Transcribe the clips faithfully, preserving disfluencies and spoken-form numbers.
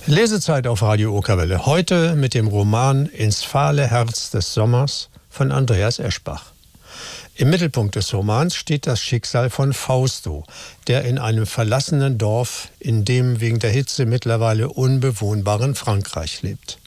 Lesezeit auf Radio Okerwelle. Heute mit dem Roman Ins fahle Herz des Sommers von Andreas Eschbach. Im Mittelpunkt des Romans steht das Schicksal von Fausto, der in einem verlassenen Dorf in dem wegen der Hitze mittlerweile unbewohnbaren Frankreich lebt.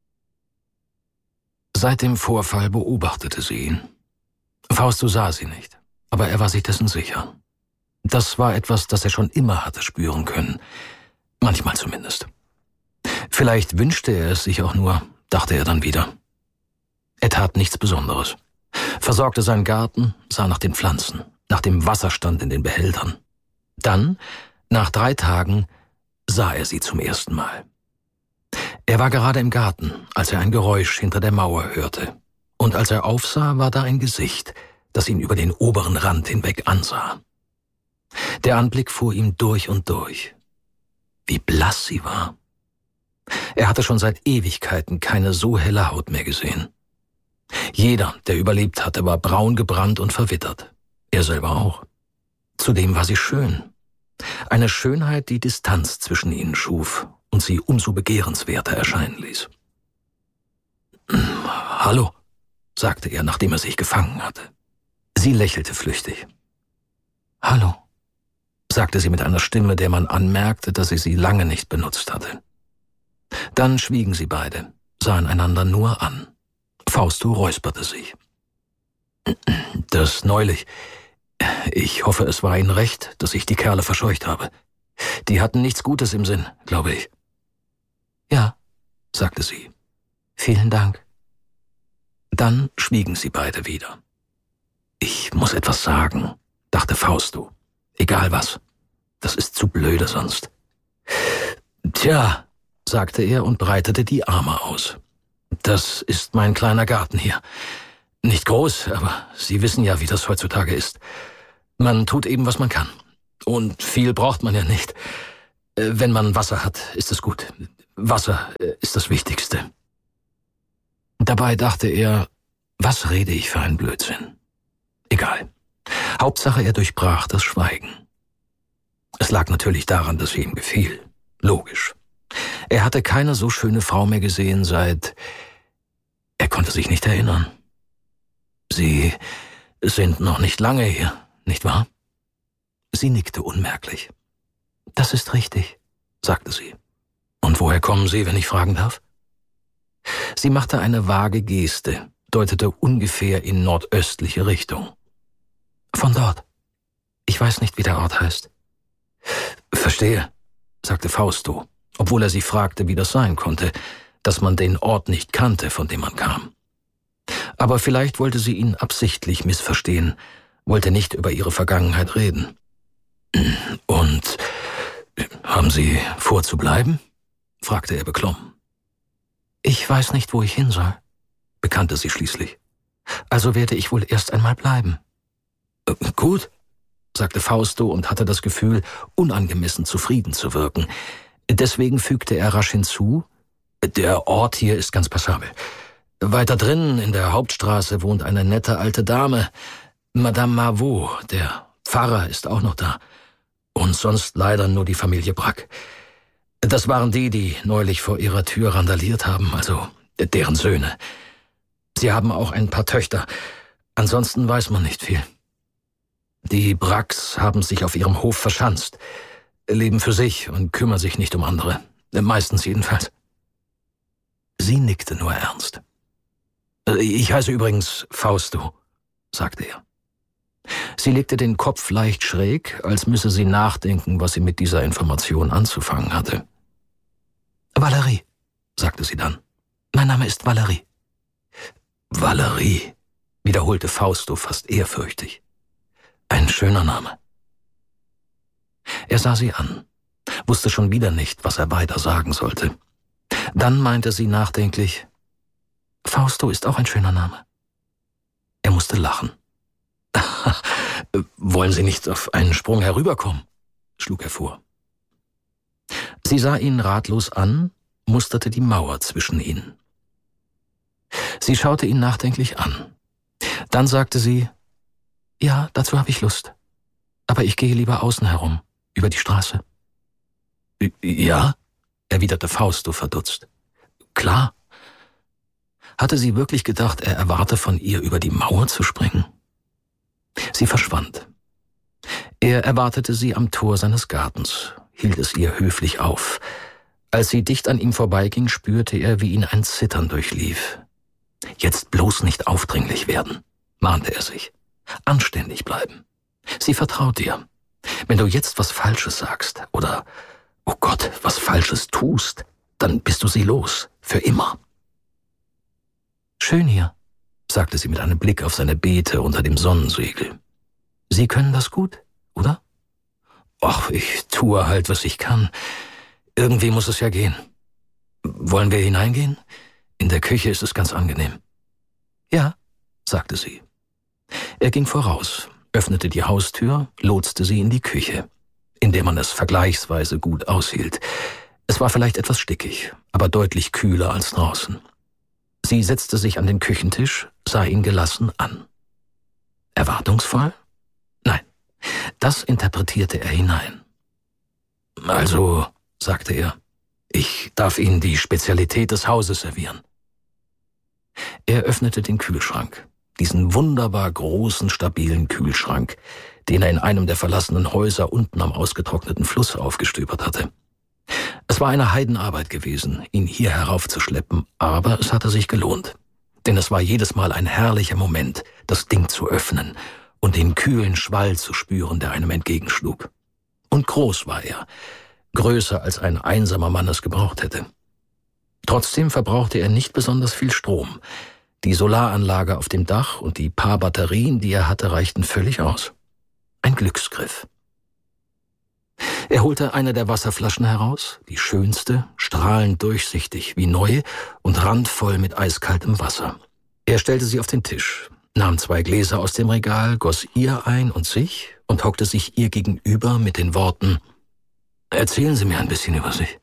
Seit dem Vorfall beobachtete sie ihn. Fausto sah sie nicht, aber er war sich dessen sicher. Das war etwas, das er schon immer hatte spüren können. Manchmal zumindest. Vielleicht wünschte er es sich auch nur, dachte er dann wieder. Er tat nichts Besonderes. Versorgte seinen Garten, sah nach den Pflanzen, nach dem Wasserstand in den Behältern. Dann, nach drei Tagen, sah er sie zum ersten Mal. Er war gerade im Garten, als er ein Geräusch hinter der Mauer hörte. Und als er aufsah, war da ein Gesicht, das ihn über den oberen Rand hinweg ansah. Der Anblick fuhr ihm durch und durch. Wie blass sie war. Er hatte schon seit Ewigkeiten keine so helle Haut mehr gesehen. Jeder, der überlebt hatte, war braun gebrannt und verwittert. Er selber auch. Zudem war sie schön. Eine Schönheit, die Distanz zwischen ihnen schuf und sie umso begehrenswerter erscheinen ließ. »Hallo«, sagte er, nachdem er sich gefangen hatte. Sie lächelte flüchtig. »Hallo«, sagte sie mit einer Stimme, der man anmerkte, dass sie sie lange nicht benutzt hatte. Dann schwiegen sie beide, sahen einander nur an. Fausto räusperte sich. »Das neulich. Ich hoffe, es war Ihnen recht, dass ich die Kerle verscheucht habe. Die hatten nichts Gutes im Sinn, glaube ich.« »Ja«, sagte sie. »Vielen Dank.« Dann schwiegen sie beide wieder. »Ich muss etwas sagen«, dachte Fausto. »Egal was. Das ist zu blöde sonst.« »Tja«, sagte er und breitete die Arme aus. »Das ist mein kleiner Garten hier. Nicht groß, aber Sie wissen ja, wie das heutzutage ist. Man tut eben, was man kann. Und viel braucht man ja nicht. Wenn man Wasser hat, ist es gut. Wasser ist das Wichtigste.« Dabei dachte er, was rede ich für einen Blödsinn? Egal. Hauptsache, er durchbrach das Schweigen. Es lag natürlich daran, dass sie ihm gefiel. Logisch. Er hatte keine so schöne Frau mehr gesehen seit... Er konnte sich nicht erinnern. »Sie sind noch nicht lange hier, nicht wahr?« Sie nickte unmerklich. »Das ist richtig«, sagte sie. »Und woher kommen Sie, wenn ich fragen darf?« Sie machte eine vage Geste, deutete ungefähr in nordöstliche Richtung. »Von dort. Ich weiß nicht, wie der Ort heißt.« »Verstehe«, sagte Fausto, obwohl er sie fragte, wie das sein konnte, dass man den Ort nicht kannte, von dem man kam. Aber vielleicht wollte sie ihn absichtlich missverstehen, wollte nicht über ihre Vergangenheit reden. »Und haben Sie vor zu bleiben?« fragte er beklommen. »Ich weiß nicht, wo ich hin soll«, bekannte sie schließlich. »Also werde ich wohl erst einmal bleiben.« »Gut«, sagte Fausto und hatte das Gefühl, unangemessen zufrieden zu wirken. Deswegen fügte er rasch hinzu, »Der Ort hier ist ganz passabel. Weiter drinnen in der Hauptstraße wohnt eine nette alte Dame, Madame Marvaux. Der Pfarrer ist auch noch da. Und sonst leider nur die Familie Brack. Das waren die, die neulich vor ihrer Tür randaliert haben, also deren Söhne. Sie haben auch ein paar Töchter. Ansonsten weiß man nicht viel. Die Bracks haben sich auf ihrem Hof verschanzt, leben für sich und kümmern sich nicht um andere. Meistens jedenfalls.« Sie nickte nur ernst. »Ich heiße übrigens Fausto«, sagte er. Sie legte den Kopf leicht schräg, als müsse sie nachdenken, was sie mit dieser Information anzufangen hatte. »Valerie«, sagte sie dann. »Mein Name ist Valerie.« »Valerie«, wiederholte Fausto fast ehrfürchtig. »Ein schöner Name.« Er sah sie an, wusste schon wieder nicht, was er weiter sagen sollte. Dann meinte sie nachdenklich, »Fausto ist auch ein schöner Name.« Er musste lachen. »Wollen Sie nicht auf einen Sprung herüberkommen?« schlug er vor. Sie sah ihn ratlos an, musterte die Mauer zwischen ihnen. Sie schaute ihn nachdenklich an. Dann sagte sie, »Ja, dazu habe ich Lust. Aber ich gehe lieber außen herum, über die Straße.« »Ja?« erwiderte Fausto verdutzt. »Klar.« Hatte sie wirklich gedacht, er erwarte von ihr, über die Mauer zu springen? Sie verschwand. Er erwartete sie am Tor seines Gartens, hielt es ihr höflich auf. Als sie dicht an ihm vorbeiging, spürte er, wie ihn ein Zittern durchlief. »Jetzt bloß nicht aufdringlich werden«, mahnte er sich. »Anständig bleiben. Sie vertraut dir. Wenn du jetzt was Falsches sagst oder, oh Gott, was Falsches tust, dann bist du sie los, für immer.« »Schön hier«, sagte sie mit einem Blick auf seine Beete unter dem Sonnensegel. »Sie können das gut, oder?« »Ach, ich tue halt, was ich kann. Irgendwie muss es ja gehen. Wollen wir hineingehen? In der Küche ist es ganz angenehm.« »Ja«, sagte sie. Er ging voraus, öffnete die Haustür, lotste sie in die Küche, in der man es vergleichsweise gut aushielt. Es war vielleicht etwas stickig, aber deutlich kühler als draußen. Sie setzte sich an den Küchentisch, sah ihn gelassen an. Erwartungsvoll? Nein, das interpretierte er hinein. »Also«, sagte er, »ich darf Ihnen die Spezialität des Hauses servieren.« Er öffnete den Kühlschrank, diesen wunderbar großen, stabilen Kühlschrank, den er in einem der verlassenen Häuser unten am ausgetrockneten Fluss aufgestöbert hatte. Es war eine Heidenarbeit gewesen, ihn hier heraufzuschleppen, aber es hatte sich gelohnt. Denn es war jedes Mal ein herrlicher Moment, das Ding zu öffnen und den kühlen Schwall zu spüren, der einem entgegenschlug. Und groß war er, größer als ein einsamer Mann es gebraucht hätte. Trotzdem verbrauchte er nicht besonders viel Strom. Die Solaranlage auf dem Dach und die paar Batterien, die er hatte, reichten völlig aus. Ein Glücksgriff. Er holte eine der Wasserflaschen heraus, die schönste, strahlend durchsichtig wie neu und randvoll mit eiskaltem Wasser. Er stellte sie auf den Tisch, nahm zwei Gläser aus dem Regal, goss ihr ein und sich und hockte sich ihr gegenüber mit den Worten: »Erzählen Sie mir ein bisschen über sich.«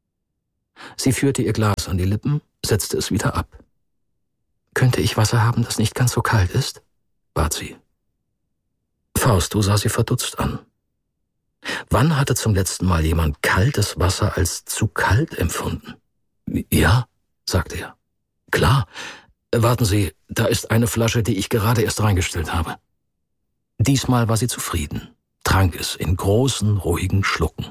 Sie führte ihr Glas an die Lippen, setzte es wieder ab. »Könnte ich Wasser haben, das nicht ganz so kalt ist?« bat sie. Fausto sah sie verdutzt an. Wann hatte zum letzten Mal jemand kaltes Wasser als zu kalt empfunden? »Ja«, sagte er. »Klar. Warten Sie, da ist eine Flasche, die ich gerade erst reingestellt habe.« Diesmal war sie zufrieden, trank es in großen, ruhigen Schlucken.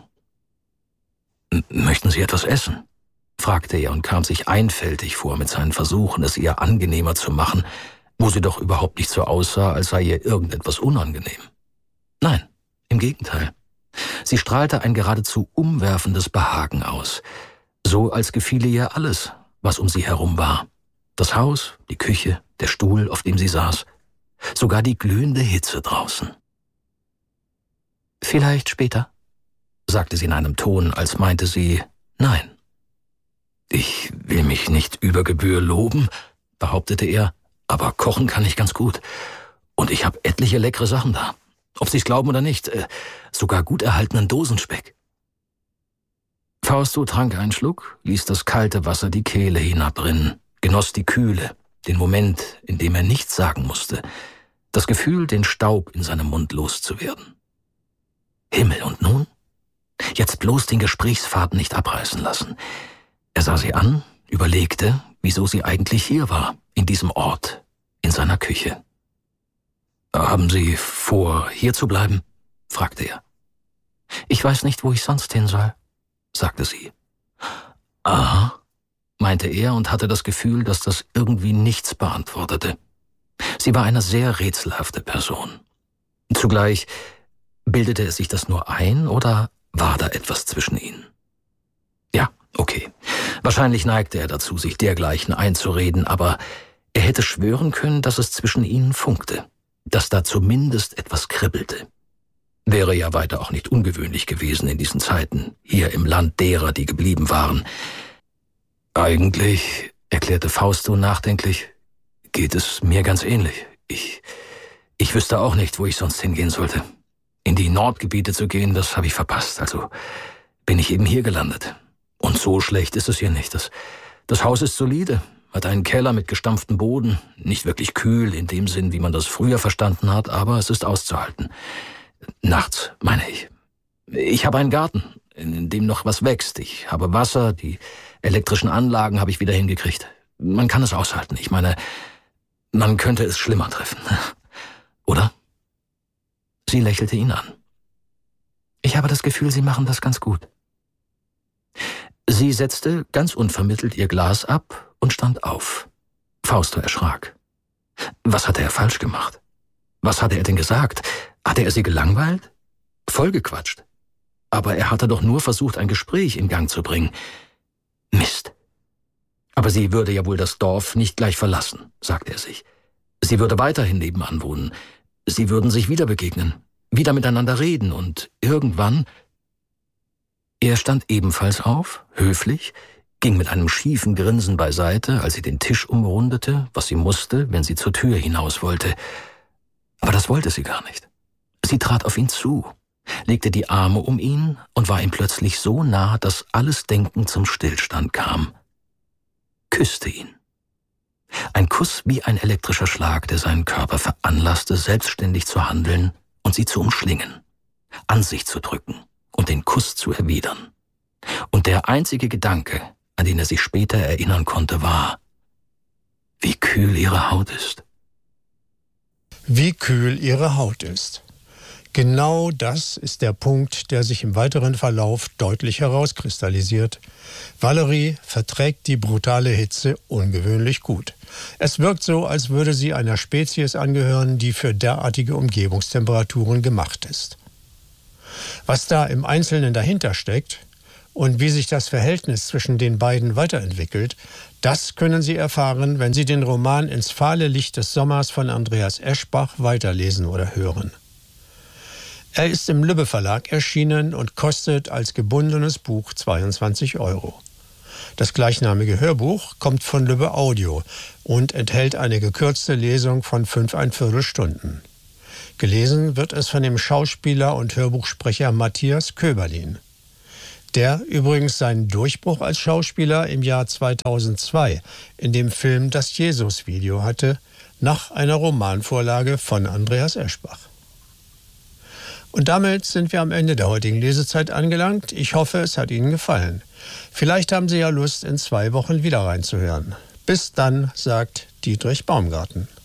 »Möchten Sie etwas essen?« fragte er und kam sich einfältig vor mit seinen Versuchen, es ihr angenehmer zu machen, wo sie doch überhaupt nicht so aussah, als sei ihr irgendetwas unangenehm. Nein, im Gegenteil. Sie strahlte ein geradezu umwerfendes Behagen aus, so als gefiele ihr alles, was um sie herum war. Das Haus, die Küche, der Stuhl, auf dem sie saß, sogar die glühende Hitze draußen. »Vielleicht später«, sagte sie in einem Ton, als meinte sie nein. »Ich will mich nicht über Gebühr loben«, behauptete er, »aber kochen kann ich ganz gut. Und ich habe etliche leckere Sachen da. Ob Sie es glauben oder nicht, äh, sogar gut erhaltenen Dosenspeck.« Fausto trank einen Schluck, ließ das kalte Wasser die Kehle hinabrinnen, genoss die Kühle, den Moment, in dem er nichts sagen musste, das Gefühl, den Staub in seinem Mund loszuwerden. Himmel, und nun? Jetzt bloß den Gesprächsfaden nicht abreißen lassen. Er sah sie an, überlegte, wieso sie eigentlich hier war, in diesem Ort, in seiner Küche. »Haben Sie vor, hier zu bleiben?« fragte er. »Ich weiß nicht, wo ich sonst hin soll«, sagte sie. »Aha«, meinte er und hatte das Gefühl, dass das irgendwie nichts beantwortete. Sie war eine sehr rätselhafte Person. Zugleich bildete er sich das nur ein oder war da etwas zwischen ihnen? Ja, okay. Wahrscheinlich neigte er dazu, sich dergleichen einzureden, aber er hätte schwören können, dass es zwischen ihnen funkte, dass da zumindest etwas kribbelte. Wäre ja weiter auch nicht ungewöhnlich gewesen in diesen Zeiten, hier im Land derer, die geblieben waren. »Eigentlich«, erklärte Fausto nachdenklich, »geht es mir ganz ähnlich. Ich, ich wüsste auch nicht, wo ich sonst hingehen sollte. In die Nordgebiete zu gehen, das habe ich verpasst, also bin ich eben hier gelandet. Und so schlecht ist es hier nicht. Das, das Haus ist solide, hat einen Keller mit gestampftem Boden, nicht wirklich kühl in dem Sinn, wie man das früher verstanden hat, aber es ist auszuhalten. Nachts, meine ich. Ich habe einen Garten. in dem noch was wächst. Ich habe Wasser, die elektrischen Anlagen habe ich wieder hingekriegt. Man kann es aushalten. Ich meine, man könnte es schlimmer treffen. Oder? Sie lächelte ihn an. Ich habe das Gefühl, Sie machen das ganz gut. Sie setzte ganz unvermittelt ihr Glas ab und stand auf. Fausto erschrak. Was hatte er falsch gemacht? Was hatte er denn gesagt? Hatte er sie gelangweilt? Vollgequatscht? Aber er hatte doch nur versucht, ein Gespräch in Gang zu bringen. Mist. Aber sie würde ja wohl das Dorf nicht gleich verlassen, sagte er sich. Sie würde weiterhin nebenan wohnen. Sie würden sich wieder begegnen, wieder miteinander reden und irgendwann... Er stand ebenfalls auf, höflich, ging mit einem schiefen Grinsen beiseite, als sie den Tisch umrundete, was sie musste, wenn sie zur Tür hinaus wollte. Aber das wollte sie gar nicht. Sie trat auf ihn zu, legte die Arme um ihn und war ihm plötzlich so nah, dass alles Denken zum Stillstand kam. Küsste ihn. Ein Kuss wie ein elektrischer Schlag, der seinen Körper veranlasste, selbstständig zu handeln und sie zu umschlingen, an sich zu drücken und den Kuss zu erwidern. Und der einzige Gedanke, an den er sich später erinnern konnte, war, wie kühl ihre Haut ist. Wie kühl ihre Haut ist. Genau das ist der Punkt, der sich im weiteren Verlauf deutlich herauskristallisiert. Valerie verträgt die brutale Hitze ungewöhnlich gut. Es wirkt so, als würde sie einer Spezies angehören, die für derartige Umgebungstemperaturen gemacht ist. Was da im Einzelnen dahinter steckt und wie sich das Verhältnis zwischen den beiden weiterentwickelt, das können Sie erfahren, wenn Sie den Roman Ins fahle Licht des Sommers von Andreas Eschbach weiterlesen oder hören. Er ist im Lübbe Verlag erschienen und kostet als gebundenes Buch zweiundzwanzig Euro. Das gleichnamige Hörbuch kommt von Lübbe Audio und enthält eine gekürzte Lesung von fünfeinviertel Stunden. Gelesen wird es von dem Schauspieler und Hörbuchsprecher Matthias Köberlin, der übrigens seinen Durchbruch als Schauspieler im Jahr zweitausendzwei in dem Film Das Jesus-Video hatte, nach einer Romanvorlage von Andreas Eschbach. Und damit sind wir am Ende der heutigen Lesezeit angelangt. Ich hoffe, es hat Ihnen gefallen. Vielleicht haben Sie ja Lust, in zwei Wochen wieder reinzuhören. Bis dann, sagt Dietrich Baumgarten.